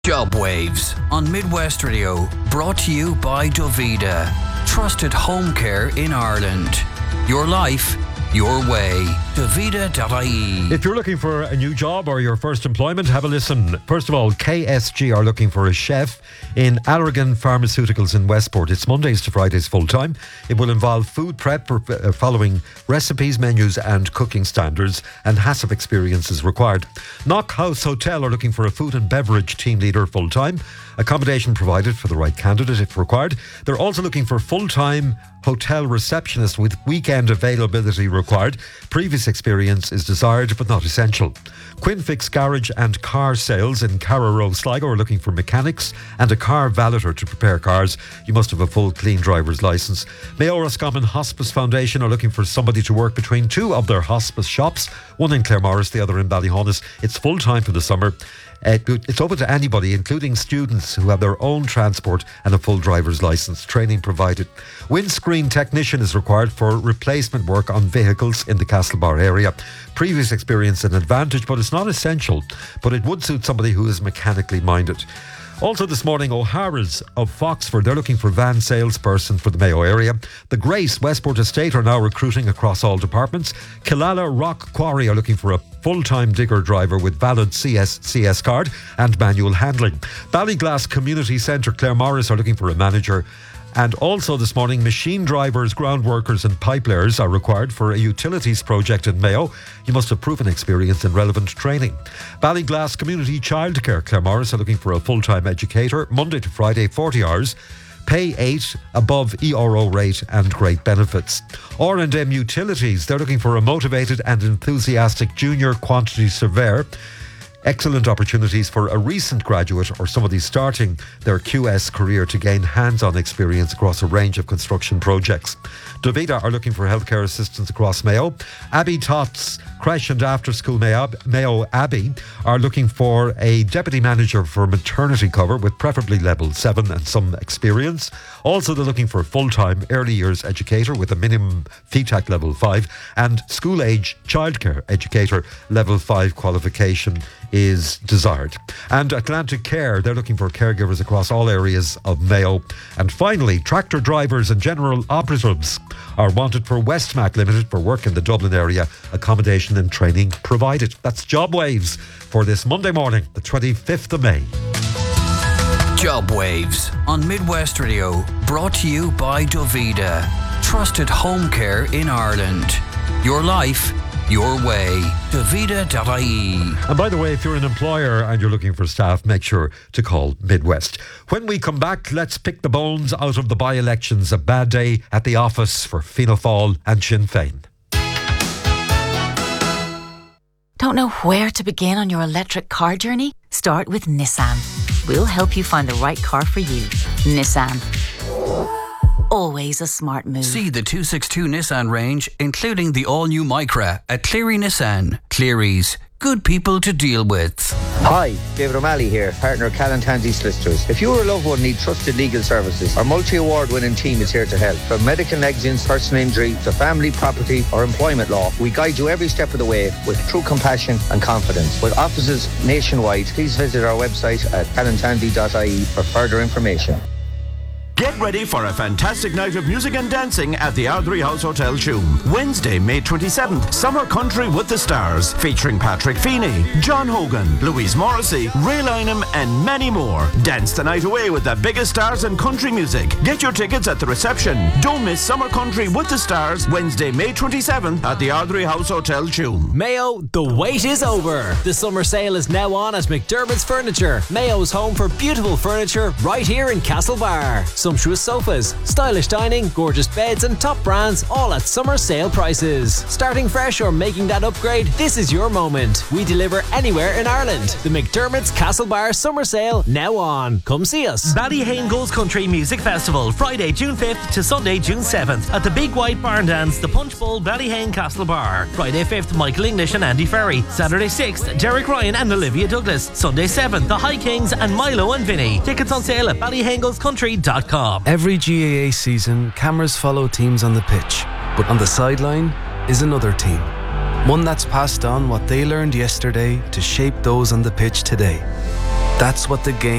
Job Waves on Midwest Radio, brought to you by Dovida. Trusted home care in Ireland. Your life, your way. Dovida.ie. If you're looking for a new job or your first employment, have a listen. First of all, KSG are looking for a chef in Allergan Pharmaceuticals in Westport. It's Mondays to Fridays full time. It will involve food prep, following recipes, menus and cooking standards, and HACCP experience is required. Knock House Hotel are looking for a food and beverage team leader full time. Accommodation provided for the right candidate if required. They're also looking for full-time hotel receptionist with weekend availability required. Previous experience is desired but not essential. Quinfix Garage and Car Sales in Carrow, Sligo are looking for mechanics and a car valeter to prepare cars. You must have a full clean driver's licence. Mayo Roscommon Hospice Foundation are looking for somebody to work between two of their hospice shops, one in Claremorris, the other in Ballyhonus. It's full-time for the summer. It's open to anybody, including students who have their own transport and a full driver's licence. Training provided. Windscreen technician is required for replacement work on vehicles in the Castlebar area. Previous experience an advantage, but it's not essential. But it would suit somebody who is mechanically minded. Also this morning, O'Hara's of Foxford, they're looking for van salesperson for the Mayo area. The Grace Westport Estate are now recruiting across all departments. Killala Rock Quarry are looking for a full-time digger driver with valid CS card and manual handling. Ballyglass Community Centre Claremorris are looking for a manager. And also this morning, machine drivers, ground workers and pipe layers are required for a utilities project in Mayo. You must have proven experience and relevant training. Ballyglass Community Childcare Claremorris are looking for a full-time educator, Monday to Friday, 40 hours. Pay 8 above ERO rate and great benefits. R&M Utilities, they're looking for a motivated and enthusiastic junior quantity surveyor. Excellent opportunities for a recent graduate or somebody starting their QS career to gain hands-on experience across a range of construction projects. Dovida are looking for healthcare assistants across Mayo. Abbey Tots Creche and After School Mayo Abbey are looking for a deputy manager for maternity cover with preferably level 7 and some experience. Also, they're looking for a full-time early years educator with a minimum FETAC level 5 and school-age childcare educator level 5 qualification is desired. And Atlantic Care, they're looking for caregivers across all areas of Mayo. And finally, tractor drivers and general operatives are wanted for Westmac Limited for work in the Dublin area. Accommodation and training provided. That's Job Waves for this Monday morning, the 25th of May. Job Waves on Midwest Radio, brought to you by Dovida. Trusted home care in Ireland. Your life, your way. Dovida.ie. And by the way, if you're an employer and you're looking for staff, make sure to call Midwest. When we come back, let's pick the bones out of the by-elections. A bad day at the office for Fianna Fáil and Sinn Féin. Don't know where to begin on your electric car journey? Start with Nissan. We'll help you find the right car for you. Nissan. Always a smart move. See the 262 Nissan range, including the all-new Micra at Cleary Nissan. Cleary's. Good people to deal with. Hi, David O'Malley here, partner of Callan Tansey Solicitors. If you or a loved one need trusted legal services, our multi-award winning team is here to help. From medical negligence, personal injury, to family, property or employment law, we guide you every step of the way with true compassion and confidence. With offices nationwide, please visit our website at callantansey.ie for further information. Get ready for a fantastic night of music and dancing at the Ardrey House Hotel Tuam. Wednesday, May 27th, Summer Country with the Stars, featuring Patrick Feeney, John Hogan, Louise Morrissey, Ray Lynham and many more. Dance the night away with the biggest stars in country music. Get your tickets at the reception. Don't miss Summer Country with the Stars, Wednesday, May 27th at the Ardrey House Hotel Tuam. Mayo, the wait is over. The summer sale is now on at McDermott's Furniture. Mayo's home for beautiful furniture right here in Castlebar. Sumptuous sofas, stylish dining, gorgeous beds and top brands, all at summer sale prices. Starting fresh or making that upgrade, this is your moment. We deliver anywhere in Ireland. The McDermott's Castlebar Summer Sale now on. Come see us. Ballyhane Goes Country Music Festival, Friday, June 5th to Sunday, June 7th at the Big White Barn Dance, the Punch Bowl, Ballyhane Castlebar. Friday 5th, Michael English and Andy Ferry. Saturday 6th, Derek Ryan and Olivia Douglas. Sunday 7th, the High Kings and Milo and Vinny. Tickets on sale at ballyhanegoescountry.com. Every GAA season, cameras follow teams on the pitch, but on the sideline is another team. One that's passed on what they learned yesterday to shape those on the pitch today. That's what the game